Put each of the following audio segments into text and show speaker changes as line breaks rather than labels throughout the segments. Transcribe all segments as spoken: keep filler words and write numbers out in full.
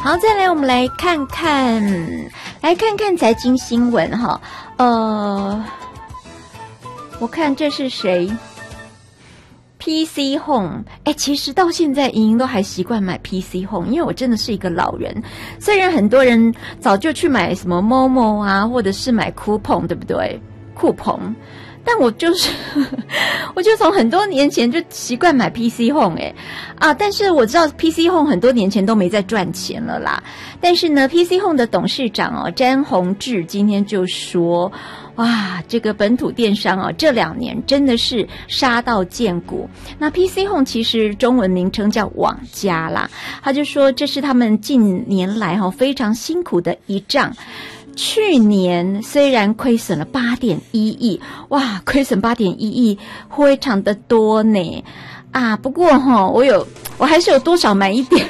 好，再来我们来看看，来看看财经新闻哈。呃，我看这是谁 ？P C Home， 哎，其实到现在莹莹都还习惯买 P C Home， 因为我真的是一个老人。虽然很多人早就去买什么 Momo 啊，或者是买 Coupon， 对不对？酷鹏。但我就是我就从很多年前就习惯买 P C Home 哎啊，但是我知道 P C Home 很多年前都没在赚钱了啦。但是呢 P C Home 的董事长哦詹宏志今天就说，哇，这个本土电商哦这两年真的是杀到见骨。那 P C Home 其实中文名称叫网家啦，他就说这是他们近年来哦非常辛苦的一仗。去年虽然亏损了 八点一亿，哇，亏损 八点一亿非常的多呢啊，不过齁我有我还是有多少买一点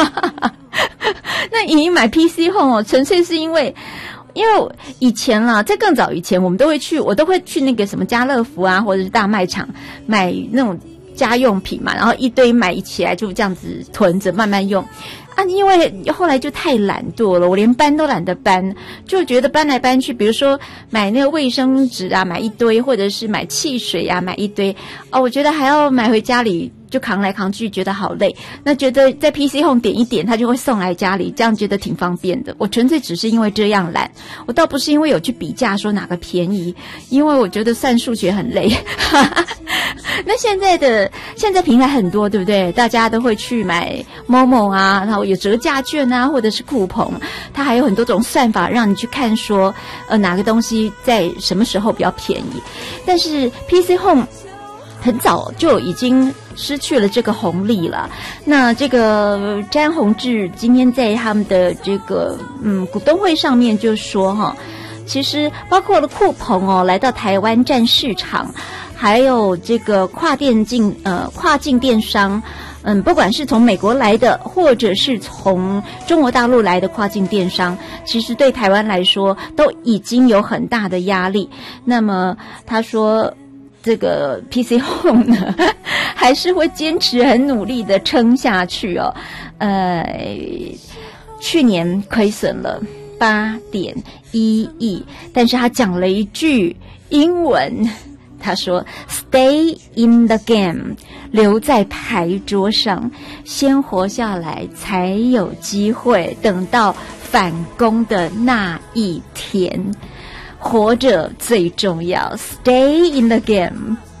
那莹莹买 P C Home 纯粹是因为因为以前啦，在更早以前我们都会去我都会去那个什么家乐福啊或者是大卖场买那种家用品嘛，然后一堆买起来就这样子囤着慢慢用啊，因为后来就太懒惰了，我连搬都懒得搬，就觉得搬来搬去，比如说买那个卫生纸啊，买一堆，或者是买汽水啊，买一堆，哦，我觉得还要买回家里就扛来扛去，觉得好累。那觉得在 P C Home 点一点，他就会送来家里，这样觉得挺方便的。我纯粹只是因为这样懒，我倒不是因为有去比价说哪个便宜，因为我觉得算数学很累。那现在的现在平台很多，对不对？大家都会去买 Momo 啊，然后有折价券啊，或者是酷鹏，它还有很多种算法让你去看说，呃，哪个东西在什么时候比较便宜。但是 P C Home 很早就已经失去了这个红利了。那这个詹宏志今天在他们的这个嗯股东会上面就说哈，其实包括了酷鹏哦来到台湾占市场，还有这个跨电竞呃跨境电商，嗯，不管是从美国来的，或者是从中国大陆来的跨境电商，其实对台湾来说都已经有很大的压力。那么他说，这个 P C Home 呢，还是会坚持很努力的撑下去哦。呃，去年亏损了八点一亿，但是他讲了一句英文。他说 Stay in the game， 留在牌桌上，先活下来才有机会等到反攻的那一天，活着最重要， Stay in the game。